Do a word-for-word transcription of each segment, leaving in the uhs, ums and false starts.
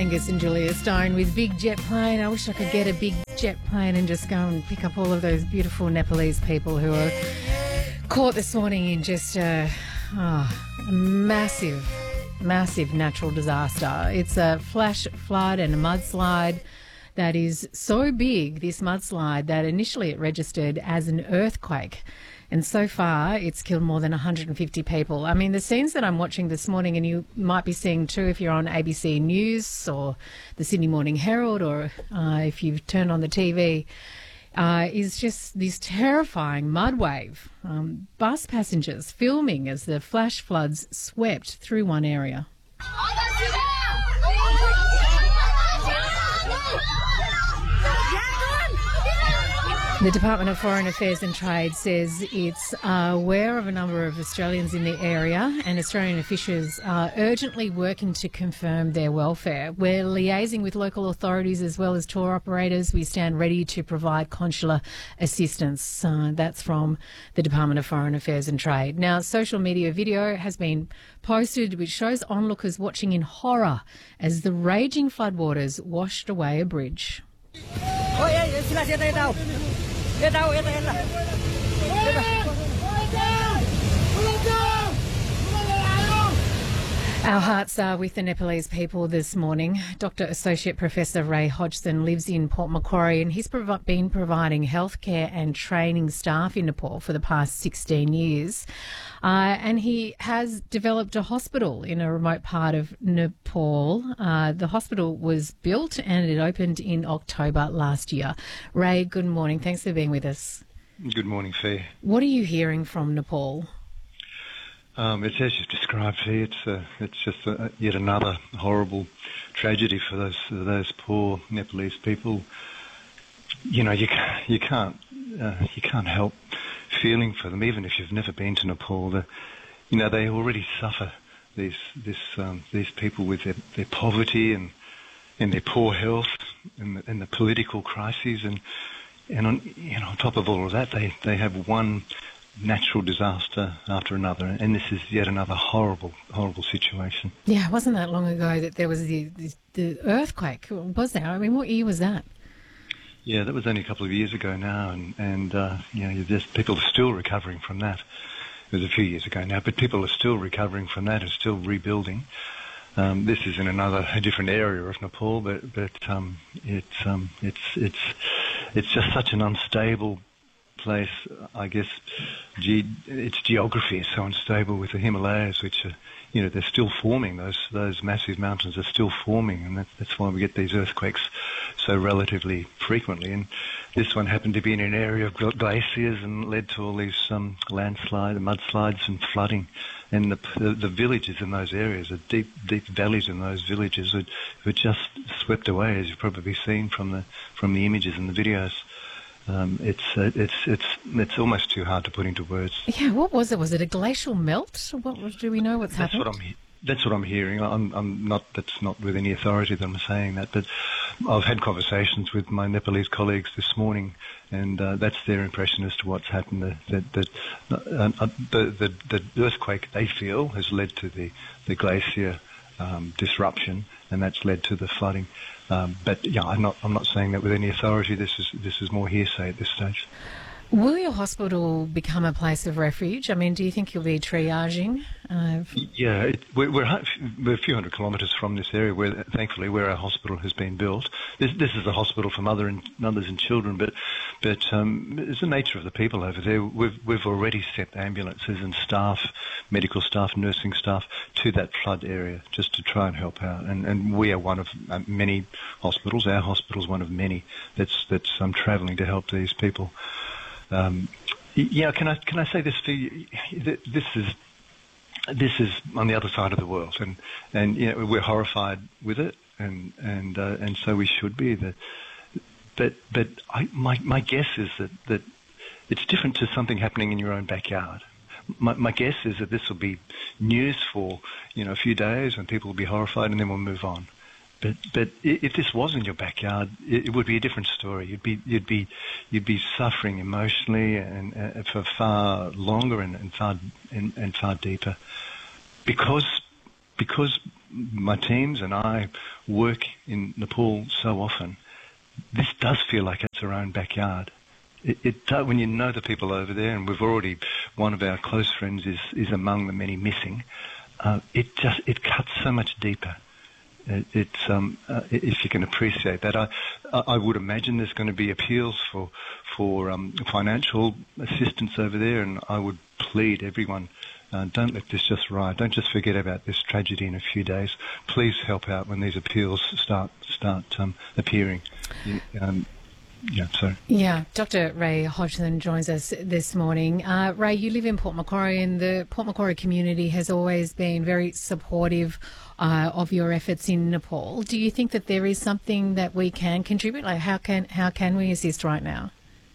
Angus and Julia Stone with Big Jet Plane. I wish I could get a big jet plane and just go and pick up all of those beautiful Nepalese people who are caught this morning in just a, oh, a massive, massive natural disaster. It's a flash flood and a mudslide that is so big, this mudslide, that initially it registered as an earthquake. And so far, it's killed more than one hundred fifty people. I mean, the scenes that I'm watching this morning, and you might be seeing too if you're on A B C News or the Sydney Morning Herald, or uh, if you've turned on the T V, uh, is just this terrifying mud wave. Um, bus passengers filming as the flash floods swept through one area. The Department of Foreign Affairs and Trade says it's uh, aware of a number of Australians in the area, and Australian officials are urgently working to confirm their welfare. We're liaising with local authorities as well as tour operators. We stand ready to provide consular assistance. Uh, that's from the Department of Foreign Affairs and Trade. Now, social media video has been posted which shows onlookers watching in horror as the raging floodwaters washed away a bridge. Our hearts are with the Nepalese people this morning. Doctor Associate Professor Ray Hodgson lives in Port Macquarie, and he's prov- been providing healthcare and training staff in Nepal for the past sixteen years. Uh, and he has developed a hospital in a remote part of Nepal. Uh, the hospital was built and it opened in October last year. Ray, good morning. Thanks for being with us. Good morning, Fee. What are you hearing from Nepal? Um, it's as you've described, Fee. It's uh, it's just uh, yet another horrible tragedy for those for those poor Nepalese people. You know, you can't you can't uh, you can't help feeling for them, even if you've never been to Nepal. The, you know, they already suffer, these this um, these people, with their, their poverty and and their poor health and the, and the political crises, and and on you know on top of all of that, they they have one natural disaster after another, and this is yet another horrible, horrible situation. Yeah, it wasn't that long ago that there was the, the, the earthquake, was there? I mean, what year was that? Yeah, that was only a couple of years ago now, and, and uh, you know, just, people are still recovering from that. It was a few years ago now, but people are still recovering from that and still rebuilding. Um, this is in another, a different area of Nepal, but but um, it's um, it's it's it's just such an unstable place. I guess ge- its geography is so unstable with the Himalayas, which are, you know, they're still forming. Those those massive mountains are still forming, and that, that's why we get these earthquakes so relatively frequently. And this one happened to be in an area of glaciers and led to all these um, landslides, mudslides, and flooding. And the, the the villages in those areas, the deep deep valleys in those villages, were, were just swept away, as you've probably seen from the from the images and the videos. Um, it's uh, it's it's it's almost too hard to put into words. Yeah, what was it? Was it a glacial melt? What do we know what's that's happened? What I'm, that's what I'm hearing. I'm I'm not. That's not with any authority that I'm saying that, but I've had conversations with my Nepalese colleagues this morning, and uh, that's their impression as to what's happened. That that uh, uh, the, the the earthquake, they feel, has led to the the glacier um, disruption, and that's led to the flooding. Um, but yeah, I'm not. I'm not saying that with any authority. This is this is more hearsay at this stage. Will your hospital become a place of refuge? I mean, do you think you'll be triaging? Uh, yeah, it, we're, we're we're a few hundred kilometres from this area, where thankfully where our hospital has been built. This this is a hospital for mother and mothers and children, but but um, it's the nature of the people over there. We've we've already sent ambulances and staff, medical staff, nursing staff to that flood area just to try and help out. And and we are one of uh, many hospitals. Our hospital is one of many that's that's um, travelling to help these people. Um, yeah, can I can I say this to you? This is this is on the other side of the world, and and you know, we're horrified with it, and and uh, and so we should be. That, but but I, my my guess is that, that it's different to something happening in your own backyard. My, my guess is that this will be news for you know a few days, and people will be horrified, and then we'll move on. But but if this was in your backyard, it, it would be a different story. You'd be you'd be you'd be suffering emotionally and uh, for far longer and, and far and, and far deeper, because because my teams and I work in Nepal so often, this does feel like it's our own backyard. It, it does, when you know the people over there, and we've already, one of our close friends is, is among the many missing, uh, it just, it cuts so much deeper. It, it's, um, uh, if you can appreciate that. I, I would imagine there's going to be appeals for, for um, financial assistance over there, and I would plead everyone, uh, don't let this just ride. Don't just forget about this tragedy in a few days. Please help out when these appeals start start um, appearing. Um, Yeah, so. Yeah, Doctor Ray Hodgson joins us this morning. Uh, Ray, you live in Port Macquarie, and the Port Macquarie community has always been very supportive uh, of your efforts in Nepal. Do you think that there is something that we can contribute? Like, how can how can we assist right now?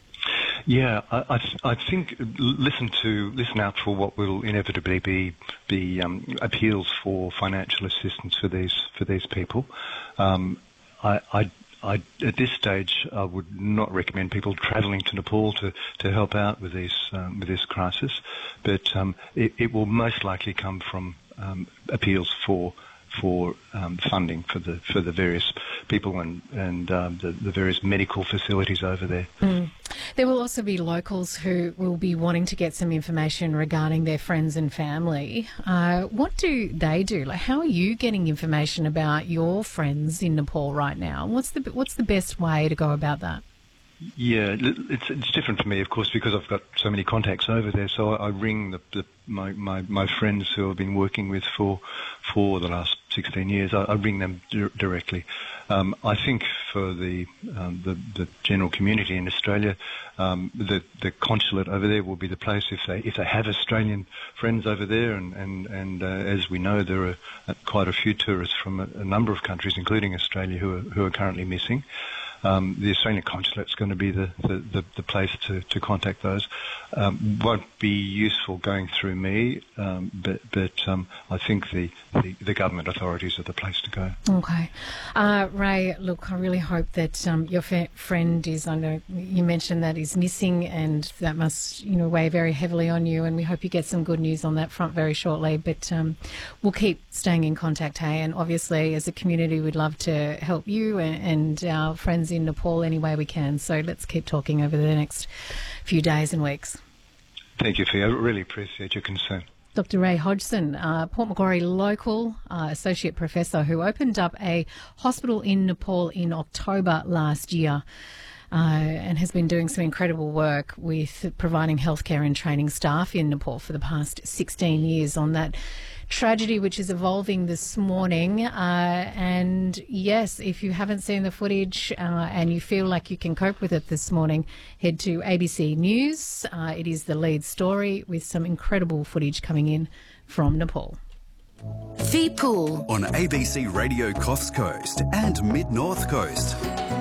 Yeah, I, I, th- I think listen to listen out for what will inevitably be be um, appeals for financial assistance for these for these people. Um, I. I I, at this stage, I would not recommend people travelling to Nepal to, to help out with these um, with this crisis, but um, it, it will most likely come from um, appeals for for um, funding for the for the various people and and um, the, the various medical facilities over there. Mm. There will also be locals who will be wanting to get some information regarding their friends and family. Uh, what do they do? Like, how are you getting information about your friends in Nepal right now? What's the what's the best way to go about that? Yeah, it's it's different for me, of course, because I've got so many contacts over there. So I, I ring the, the, my, my my friends who I've been working with for for the last sixteen years. I, I ring them di- directly. Um, I think for the, um, the the general community in Australia, um, the the consulate over there will be the place if they if they have Australian friends over there, and and and uh, as we know, there are quite a few tourists from a, a number of countries, including Australia, who are who are currently missing. Um, the Australian consulate is going to be the, the, the, the place to, to contact those. Um, won't be useful going through me, um, but, but um, I think the, the, the government authorities are the place to go. Okay. Uh, Ray, look, I really hope that um, your fa- friend is, I know you mentioned that is missing, and that must, you know, weigh very heavily on you, and we hope you get some good news on that front very shortly. But um, we'll keep staying in contact, hey, and obviously as a community we'd love to help you and, and our friends in Nepal any way we can. So let's keep talking over the next few days and weeks. Thank you, Fee. I really appreciate your concern. Doctor Ray Hodgson, uh, Port Macquarie local uh, associate professor who opened up a hospital in Nepal in October last year. Uh, and has been doing some incredible work with providing healthcare and training staff in Nepal for the past sixteen years on that tragedy which is evolving this morning. Uh, and yes, if you haven't seen the footage uh, and you feel like you can cope with it this morning, head to A B C News. Uh, it is the lead story with some incredible footage coming in from Nepal. Fee Pool on A B C Radio Coffs Coast and Mid North Coast.